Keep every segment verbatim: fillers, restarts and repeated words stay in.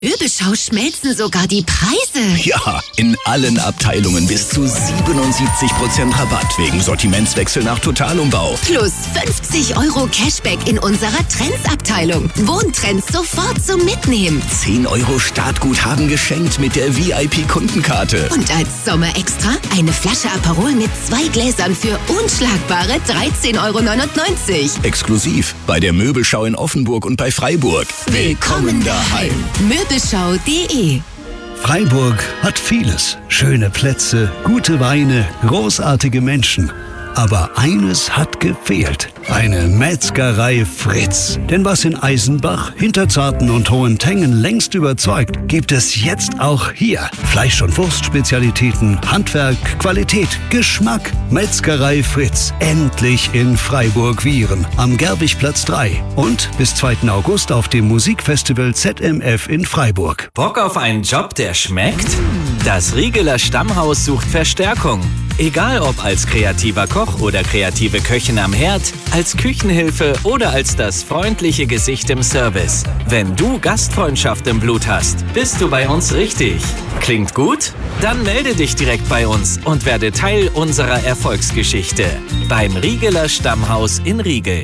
Möbelschau schmelzen sogar die Preise. Ja, in allen Abteilungen bis zu siebenundsiebzig Prozent Rabatt wegen Sortimentswechsel nach Totalumbau. Plus fünfzig Euro Cashback in unserer Trends-Abteilung. Wohntrends sofort zum Mitnehmen. zehn Euro Startguthaben geschenkt mit der V I P-Kundenkarte. Und als Sommerextra eine Flasche Aperol mit zwei Gläsern für unschlagbare dreizehn Euro neunundneunzig. Exklusiv bei der Möbelschau in Offenburg und bei Freiburg. Willkommen daheim. Möbelschau punkt de. Freiburg hat vieles. Schöne Plätze, gute Weine, großartige Menschen. Aber eines hat gefehlt. Eine Metzgerei Fritz. Denn was in Eisenbach, Hinterzarten und Hohentengen längst überzeugt, gibt es jetzt auch hier. Fleisch- und Wurstspezialitäten, Handwerk, Qualität, Geschmack. Metzgerei Fritz. Endlich in Freiburg-Wihren. Am Gerwigplatz drei. Und bis zweiten August auf dem Musikfestival Z M F in Freiburg. Bock auf einen Job, der schmeckt? Das Riegeler Stammhaus sucht Verstärkung. Egal ob als kreativer Koch oder kreative Köchin am Herd, als Küchenhilfe oder als das freundliche Gesicht im Service. Wenn du Gastfreundschaft im Blut hast, bist du bei uns richtig. Klingt gut? Dann melde dich direkt bei uns und werde Teil unserer Erfolgsgeschichte. Beim Riegeler Stammhaus in Riegel.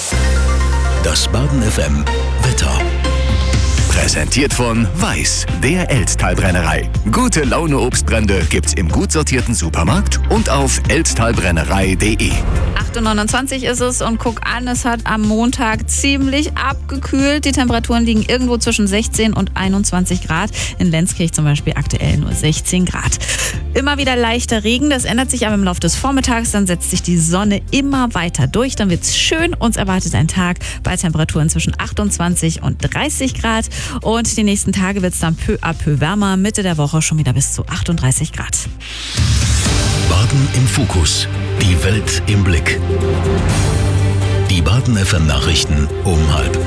Das Baden F M Wetter. Präsentiert von Weiß, der Elztal-Brennerei. Gute Laune Obstbrände gibt's im gut sortierten Supermarkt und auf elztalbrennerei punkt de. acht Uhr neunundzwanzig ist es und guck an, es hat am Montag ziemlich abgekühlt. Die Temperaturen liegen irgendwo zwischen sechzehn und einundzwanzig Grad. In Lenzkirch zum Beispiel aktuell nur sechzehn Grad. Immer wieder leichter Regen, das ändert sich aber im Laufe des Vormittags. Dann setzt sich die Sonne immer weiter durch. Dann wird's schön. Uns erwartet ein Tag bei Temperaturen zwischen achtundzwanzig und dreißig Grad. Und die nächsten Tage wird es dann peu à peu wärmer. Mitte der Woche schon wieder bis zu achtunddreißig Grad. Baden im Fokus. Die Welt im Blick. Die Baden F M Nachrichten um halb.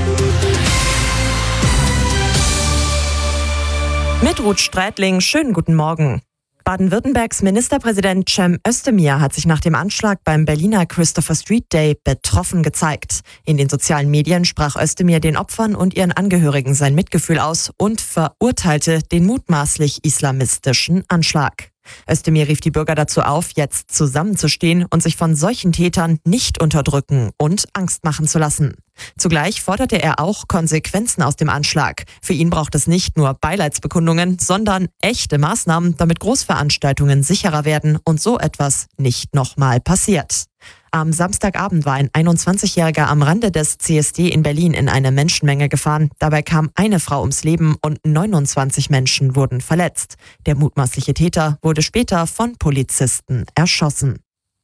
Mit Ruth Streitling, schönen guten Morgen. Baden-Württembergs Ministerpräsident Cem Özdemir hat sich nach dem Anschlag beim Berliner Christopher Street Day betroffen gezeigt. In den sozialen Medien sprach Özdemir den Opfern und ihren Angehörigen sein Mitgefühl aus und verurteilte den mutmaßlich islamistischen Anschlag. Özdemir rief die Bürger dazu auf, jetzt zusammenzustehen und sich von solchen Tätern nicht unterdrücken und Angst machen zu lassen. Zugleich forderte er auch Konsequenzen aus dem Anschlag. Für ihn braucht es nicht nur Beileidsbekundungen, sondern echte Maßnahmen, damit Großveranstaltungen sicherer werden und so etwas nicht nochmal passiert. Am Samstagabend war ein einundzwanzigjähriger am Rande des C S D in Berlin in eine Menschenmenge gefahren. Dabei kam eine Frau ums Leben und neunundzwanzig Menschen wurden verletzt. Der mutmaßliche Täter wurde später von Polizisten erschossen.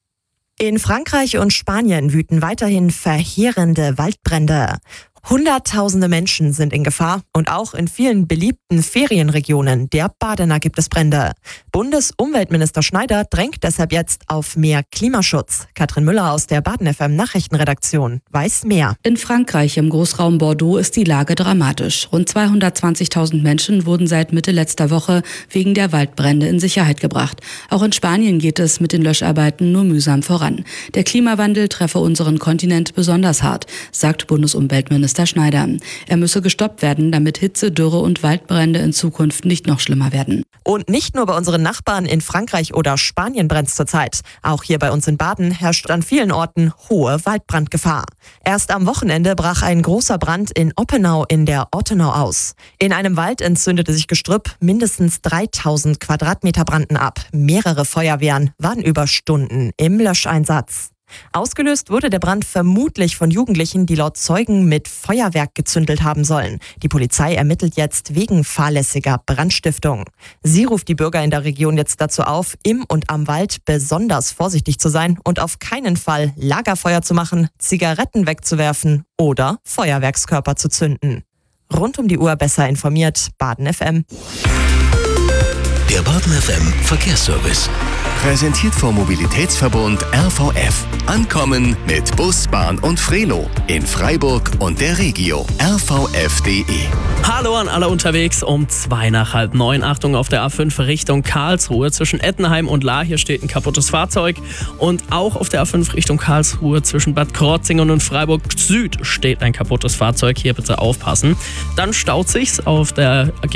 In Frankreich und Spanien wüten weiterhin verheerende Waldbrände. Hunderttausende Menschen sind in Gefahr und auch in vielen beliebten Ferienregionen der Badener gibt es Brände. Bundesumweltminister Schneider drängt deshalb jetzt auf mehr Klimaschutz. Katrin Müller aus der Baden F M Nachrichtenredaktion weiß mehr. In Frankreich im Großraum Bordeaux ist die Lage dramatisch. Rund zweihundertzwanzigtausend Menschen wurden seit Mitte letzter Woche wegen der Waldbrände in Sicherheit gebracht. Auch in Spanien geht es mit den Löscharbeiten nur mühsam voran. Der Klimawandel treffe unseren Kontinent besonders hart, sagt Bundesumweltminister Schneider. Er müsse gestoppt werden, damit Hitze, Dürre und Waldbrände in Zukunft nicht noch schlimmer werden. Und nicht nur bei unseren Nachbarn in Frankreich oder Spanien brennt es zurzeit. Auch hier bei uns in Baden herrscht an vielen Orten hohe Waldbrandgefahr. Erst am Wochenende brach ein großer Brand in Oppenau in der Ortenau aus. In einem Wald entzündete sich Gestrüpp, mindestens dreitausend Quadratmeter brannten ab. Mehrere Feuerwehren waren über Stunden im Löscheinsatz. Ausgelöst wurde der Brand vermutlich von Jugendlichen, die laut Zeugen mit Feuerwerk gezündelt haben sollen. Die Polizei ermittelt jetzt wegen fahrlässiger Brandstiftung. Sie ruft die Bürger in der Region jetzt dazu auf, im und am Wald besonders vorsichtig zu sein und auf keinen Fall Lagerfeuer zu machen, Zigaretten wegzuwerfen oder Feuerwerkskörper zu zünden. Rund um die Uhr besser informiert, Baden F M. Der Baden F M Verkehrsservice. Präsentiert vom Mobilitätsverbund R V F. Ankommen mit Bus, Bahn und Frelo. In Freiburg und der Regio. r v f punkt d e. Hallo an alle unterwegs um zwei nach halb neun. Achtung auf der A fünf Richtung Karlsruhe. Zwischen Ettenheim und Lahr hier steht ein kaputtes Fahrzeug. Und auch auf der A fünf Richtung Karlsruhe zwischen Bad Krotzingen und Freiburg Süd steht ein kaputtes Fahrzeug. Hier bitte aufpassen. Dann staut sich's auf der